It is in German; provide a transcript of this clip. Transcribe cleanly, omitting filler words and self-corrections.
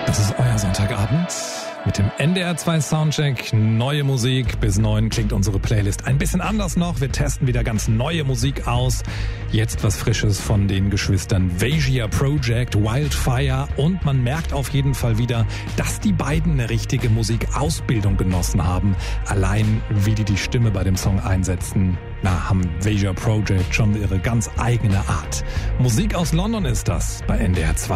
Das ist euer Sonntagabend mit dem NDR 2 Soundcheck. Neue Musik. Bis 9 klingt unsere Playlist ein bisschen anders noch. Wir testen wieder ganz neue Musik aus. Jetzt was Frisches von den Geschwistern Veja Project, Wildfire. Und man merkt auf jeden Fall wieder, dass die beiden eine richtige Musikausbildung genossen haben. Allein wie die Stimme bei dem Song einsetzen, haben Veja Project schon ihre ganz eigene Art. Musik aus London ist das bei NDR 2.